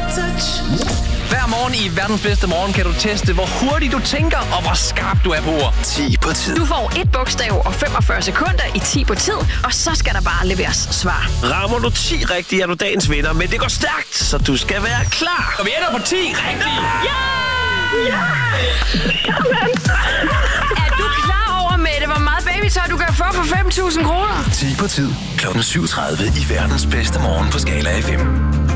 touch. Hver morgen i verdens bedste morgen kan du teste, hvor hurtigt du tænker, og hvor skarp du er på ord. 10 på tid. Du får 1 bogstav og 45 sekunder i 10 på tid, og så skal der bare leveres svar. Rammer du 10 rigtigt, er du dagens vinder, men det går stærkt, så du skal være klar. Og vi ender på 10 rigtigt. Er du klar over, Mette, hvor meget babytøj du kan få for 5.000 kroner? 10 på tid. Klokken 7.30 i verdens bedste morgen på Skala FM.